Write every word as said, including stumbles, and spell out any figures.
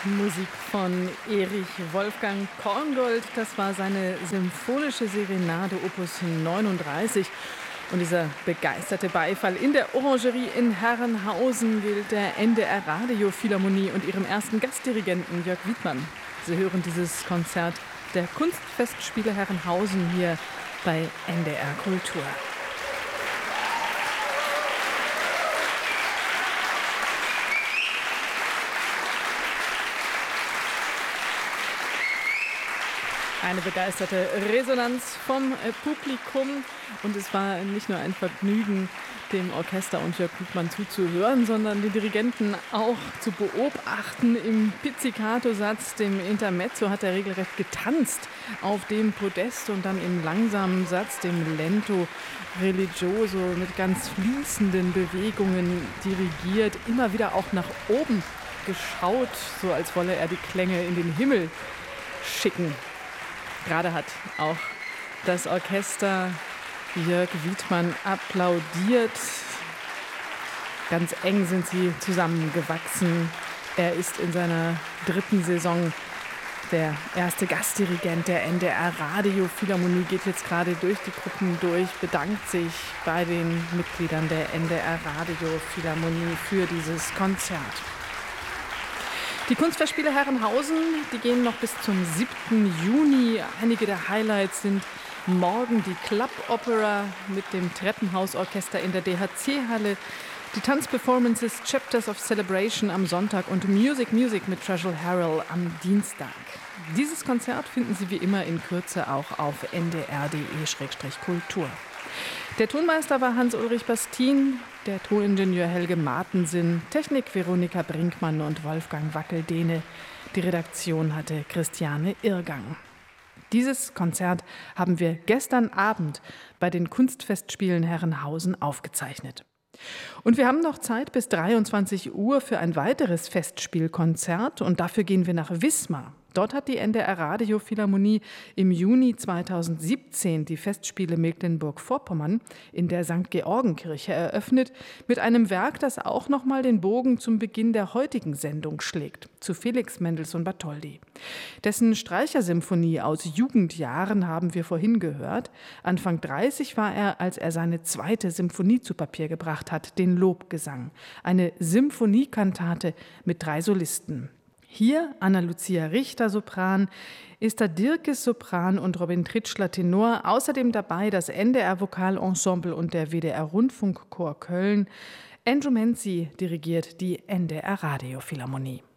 Musik von Erich Wolfgang Korngold. Das war seine symphonische Serenade Opus neununddreißig. Und dieser begeisterte Beifall in der Orangerie in Herrenhausen gilt der N D R Radiophilharmonie und ihrem ersten Gastdirigenten Jörg Wiedmann. Sie hören dieses Konzert der Kunstfestspiele Herrenhausen hier bei N D R Kultur. Eine begeisterte Resonanz vom Publikum, und es war nicht nur ein Vergnügen, dem Orchester und Jörg Wiedmann zuzuhören, sondern den Dirigenten auch zu beobachten. Im Pizzicato-Satz, dem Intermezzo, hat er regelrecht getanzt auf dem Podest, und dann im langsamen Satz, dem Lento Religioso, mit ganz fließenden Bewegungen dirigiert, immer wieder auch nach oben geschaut, so als wolle er die Klänge in den Himmel schicken. Gerade hat auch das Orchester Jörg Wiedmann applaudiert. Ganz eng sind sie zusammengewachsen. Er ist in seiner dritten Saison der erste Gastdirigent der N D R Radiophilharmonie, geht jetzt gerade durch die Gruppen durch, bedankt sich bei den Mitgliedern der N D R Radiophilharmonie für dieses Konzert. Die Kunstfestspiele Herrenhausen, die gehen noch bis zum siebten Juni. Einige der Highlights sind morgen die Club Opera mit dem Treppenhausorchester in der D H C-Halle, die Tanzperformances Chapters of Celebration am Sonntag und Music Music mit Treasury Harrell am Dienstag. Dieses Konzert finden Sie wie immer in Kürze auch auf n d r punkt d e slash kultur. Der Tonmeister war Hans-Ulrich Bastin, der Toningenieur Helge Martensen, Technik Veronika Brinkmann und Wolfgang Wackeldehne. Die Redaktion hatte Christiane Irrgang. Dieses Konzert haben wir gestern Abend bei den Kunstfestspielen Herrenhausen aufgezeichnet. Und wir haben noch Zeit bis dreiundzwanzig Uhr für ein weiteres Festspielkonzert, und dafür gehen wir nach Wismar. Dort hat die N D R Radiophilharmonie im Juni zweitausendsiebzehn die Festspiele Mecklenburg-Vorpommern in der Sankt Georgenkirche eröffnet, mit einem Werk, das auch nochmal den Bogen zum Beginn der heutigen Sendung schlägt, zu Felix Mendelssohn Bartholdy. Dessen Streichersymphonie aus Jugendjahren haben wir vorhin gehört. Anfang dreißig war er, als er seine zweite Symphonie zu Papier gebracht hat, den Lobgesang. Eine Symphoniekantate mit drei Solisten. Hier Anna-Lucia Richter Sopran, Esther Dirkes Sopran und Robin Tritschler Tenor. Außerdem dabei das N D R Vokalensemble und der W D R Rundfunkchor Köln. Andrew Menzi dirigiert die N D R Radiophilharmonie.